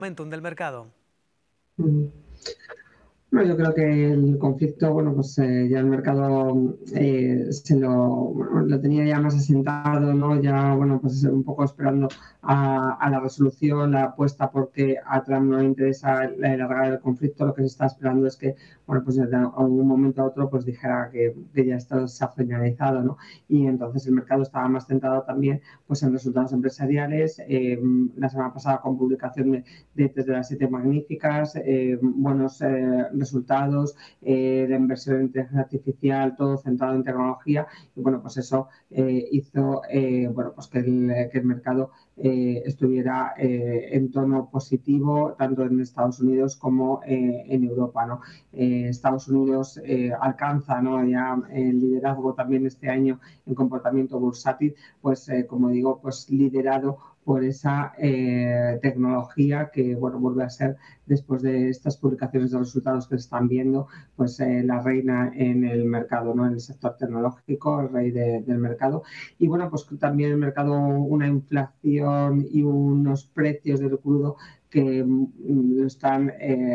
momentum del mercado. Ujú. No, yo creo que el conflicto, bueno, pues ya el mercado bueno, lo tenía ya más asentado, ¿no? Ya, bueno, pues un poco esperando a la resolución, la apuesta porque a Trump no le interesa alargar el conflicto, lo que se está esperando es que, bueno, pues de algún momento a otro, pues dijera que ya esto se ha finalizado, ¿no? Y entonces el mercado estaba más centrado también, pues en resultados empresariales, la semana pasada con publicación de las siete magníficas, buenos resultados, la inversión en inteligencia artificial, todo centrado en tecnología, y bueno, pues eso hizo bueno, pues que el mercado estuviera en tono positivo tanto en Estados Unidos como en Europa, ¿no? Estados Unidos alcanza, ¿no?, ya el liderazgo también este año en comportamiento bursátil, pues como digo, pues liderado por esa tecnología que, bueno, vuelve a ser, después de estas publicaciones de resultados que se están viendo, pues la reina en el mercado, ¿no?, en el sector tecnológico, el rey del mercado. Y bueno, pues también el mercado, una inflación y unos precios del crudo que lo están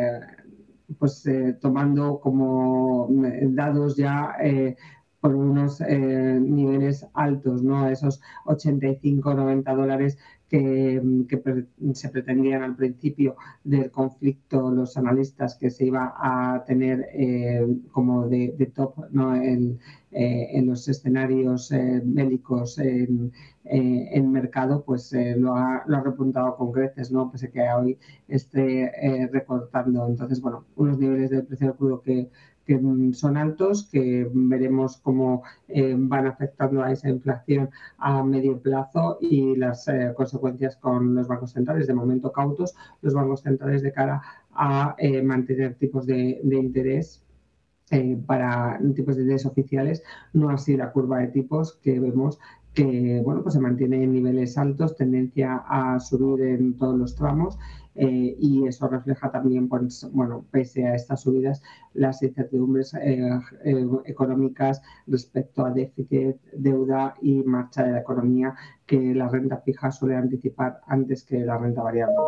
tomando como dados ya por unos niveles altos, ¿no? Esos 85-90 dólares que se pretendían al principio del conflicto los analistas que se iba a tener como de top, ¿no?, en los escenarios bélicos en mercado, pues lo ha repuntado con creces, ¿no?, pese que hoy esté recortando. Entonces, bueno, unos niveles de precio del crudo que son altos, que veremos cómo van afectando a esa inflación a medio plazo y las consecuencias con los bancos centrales. De momento cautos los bancos centrales de cara a mantener tipos de interés para tipos de interés oficiales, no así la curva de tipos que vemos que, bueno, pues se mantiene en niveles altos, tendencia a subir en todos los tramos, y eso refleja también, pues, bueno, pese a estas subidas, las incertidumbres económicas respecto a déficit, deuda y marcha de la economía, que la renta fija suele anticipar antes que la renta variable.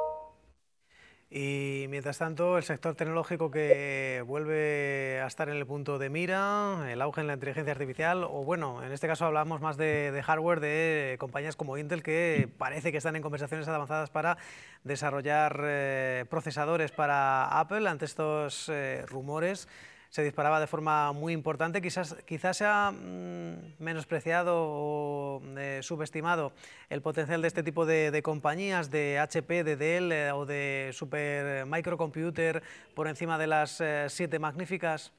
Y mientras tanto, el sector tecnológico que vuelve a estar en el punto de mira, el auge en la inteligencia artificial, o bueno, en este caso hablamos más de hardware, de compañías como Intel que parece que están en conversaciones avanzadas para desarrollar procesadores para Apple. Ante estos rumores se disparaba de forma muy importante. Quizás se ha menospreciado o subestimado el potencial de este tipo de compañías, de HP, de Dell o de Super Microcomputer, por encima de las siete magníficas.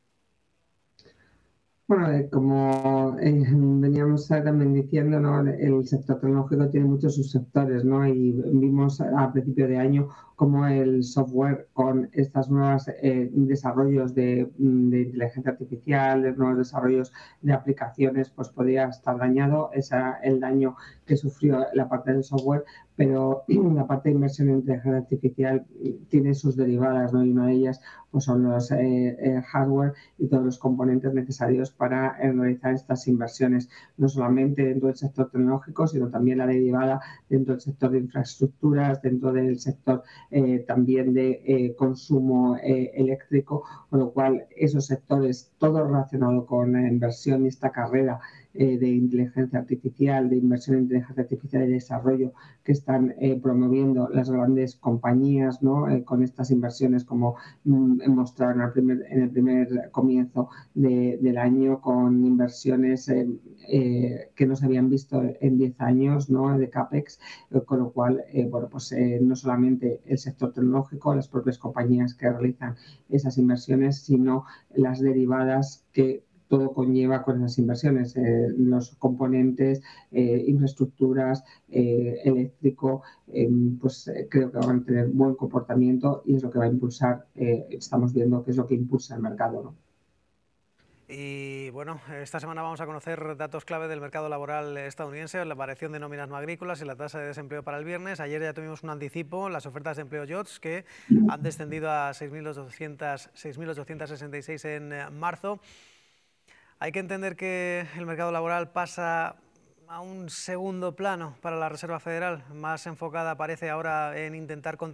Bueno, como veníamos también diciendo, ¿no?, el sector tecnológico tiene muchos subsectores, ¿no? Y vimos a principio de año cómo el software con estas nuevas desarrollos de inteligencia artificial, nuevos desarrollos de aplicaciones, pues podía estar dañado. Ese es el daño que sufrió la parte del software, pero la parte de inversión en inteligencia artificial tiene sus derivadas, ¿no? Y una de ellas pues son los hardware y todos los componentes necesarios para realizar estas inversiones, no solamente dentro del sector tecnológico, sino también la derivada dentro del sector de infraestructuras, dentro del sector también de consumo eléctrico, con lo cual esos sectores, todo relacionado con la inversión y esta carrera de inteligencia artificial, de inversión en inteligencia artificial y desarrollo que están promoviendo las grandes compañías, ¿no?, con estas inversiones, como mostraron en el primer comienzo del año, con inversiones que no se habían visto en 10 años, ¿no?, de CAPEX, con lo cual, bueno, pues no solamente el sector tecnológico, las propias compañías que realizan esas inversiones, sino las derivadas que todo conlleva con esas inversiones, los componentes, infraestructuras, eléctrico, pues creo que van a tener buen comportamiento y es lo que va a impulsar, estamos viendo que es lo que impulsa el mercado, ¿no? Y bueno, esta semana vamos a conocer datos clave del mercado laboral estadounidense, la variación de nóminas no agrícolas y la tasa de desempleo para el viernes. Ayer ya tuvimos un anticipo, las ofertas de empleo JOBS, que han descendido a 6.866 en marzo. Hay que entender que el mercado laboral pasa a un segundo plano para la Reserva Federal, más enfocada parece ahora en intentar